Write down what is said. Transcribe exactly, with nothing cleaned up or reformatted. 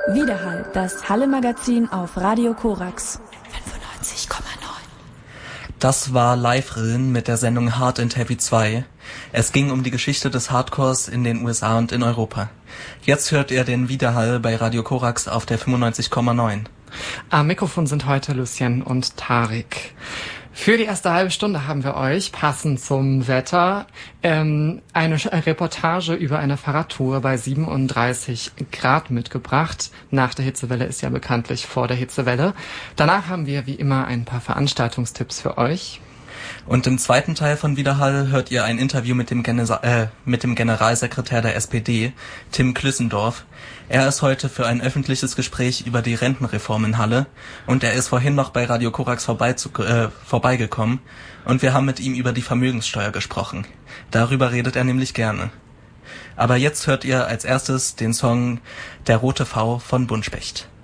Widerhall, das Halle-Magazin auf Radio Korax fünfundneunzig Komma neun. Das war Live-Rillen mit der Sendung Hard and Heavy zwei. Es ging um die Geschichte des Hardcores in den U S A und in Europa. Jetzt hört ihr den Widerhall bei Radio Korax auf der fünfundneunzig Komma neun. Am Mikrofon sind heute Lucien und Tarik. Für die erste halbe Stunde haben wir euch, passend zum Wetter, ähm, eine Reportage über eine Fahrradtour bei siebenunddreißig Grad mitgebracht. Nach der Hitzewelle ist ja bekanntlich vor der Hitzewelle. Danach haben wir wie immer ein paar Veranstaltungstipps für euch. Und im zweiten Teil von Widerhall hört ihr ein Interview mit dem, Genesa- äh, mit dem Generalsekretär der S P D, Tim Klüssendorf. Er ist heute für ein öffentliches Gespräch über die Rentenreform in Halle und er ist vorhin noch bei Radio Korax vorbei zu, äh, vorbeigekommen und wir haben mit ihm über die Vermögenssteuer gesprochen. Darüber redet er nämlich gerne. Aber jetzt hört ihr als erstes den Song Der rote V von Buntspecht.